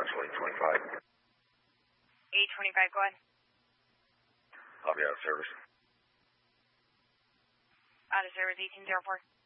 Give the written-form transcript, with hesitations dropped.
Central 825. 825, go ahead. I'll be out of service. Out of service, 1804.